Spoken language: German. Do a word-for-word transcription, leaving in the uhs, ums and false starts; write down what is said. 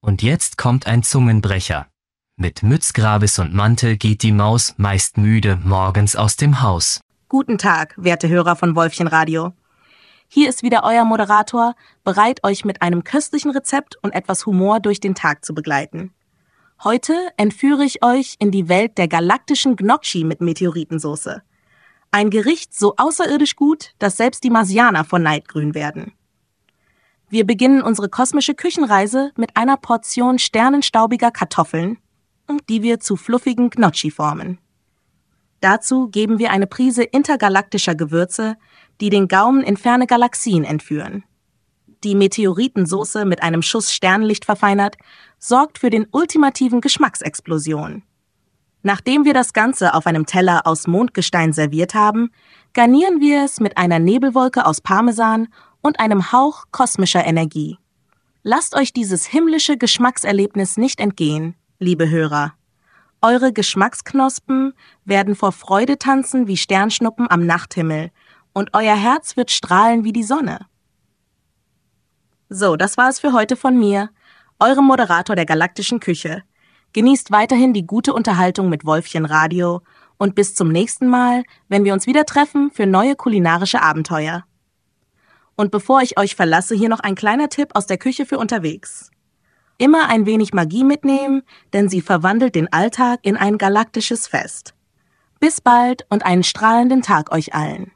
Und jetzt kommt ein Zungenbrecher. Mit Mützgrabis und Mantel geht die Maus, meist müde, morgens aus dem Haus. Guten Tag, werte Hörer von Wolfchen Radio. Hier ist wieder euer Moderator, bereit, euch mit einem köstlichen Rezept und etwas Humor durch den Tag zu begleiten. Heute entführe ich euch in die Welt der galaktischen Gnocchi mit Meteoritensoße. Ein Gericht so außerirdisch gut, dass selbst die Marsianer vor Neid grün werden. Wir beginnen unsere kosmische Küchenreise mit einer Portion sternenstaubiger Kartoffeln, die wir zu fluffigen Gnocchi formen. Dazu geben wir eine Prise intergalaktischer Gewürze, die den Gaumen in ferne Galaxien entführen. Die Meteoritensoße mit einem Schuss Sternenlicht verfeinert, sorgt für den ultimativen Geschmacksexplosion. Nachdem wir das Ganze auf einem Teller aus Mondgestein serviert haben, garnieren wir es mit einer Nebelwolke aus Parmesan und einem Hauch kosmischer Energie. Lasst euch dieses himmlische Geschmackserlebnis nicht entgehen, liebe Hörer. Eure Geschmacksknospen werden vor Freude tanzen wie Sternschnuppen am Nachthimmel und euer Herz wird strahlen wie die Sonne. So, das war es für heute von mir, eurem Moderator der galaktischen Küche. Genießt weiterhin die gute Unterhaltung mit Wolfchen Radio und bis zum nächsten Mal, wenn wir uns wieder treffen für neue kulinarische Abenteuer. Und bevor ich euch verlasse, hier noch ein kleiner Tipp aus der Küche für unterwegs. Immer ein wenig Magie mitnehmen, denn sie verwandelt den Alltag in ein galaktisches Fest. Bis bald und einen strahlenden Tag euch allen.